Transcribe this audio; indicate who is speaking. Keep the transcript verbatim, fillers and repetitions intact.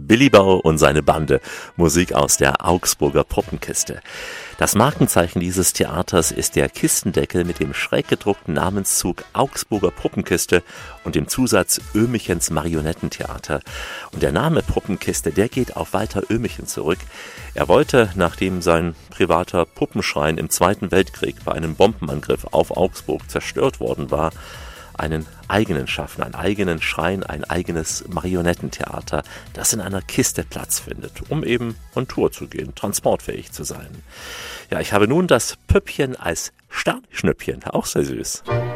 Speaker 1: Billy Bau und seine Bande, Musik aus der Augsburger Puppenkiste. Das Markenzeichen dieses Theaters ist der Kistendeckel mit dem schräg gedruckten Namenszug Augsburger Puppenkiste und dem Zusatz Öhmichens Marionettentheater. Und der Name Puppenkiste, der geht auf Walter Öhmichen zurück. Er wollte, nachdem sein privater Puppenschrein im Zweiten Weltkrieg bei einem Bombenangriff auf Augsburg zerstört worden war, einen eigenen schaffen, einen eigenen Schrein, ein eigenes Marionettentheater, das in einer Kiste Platz findet, um eben on Tour zu gehen, transportfähig zu sein. Ja, ich habe nun das Püppchen als Sternschnüppchen, auch sehr süß.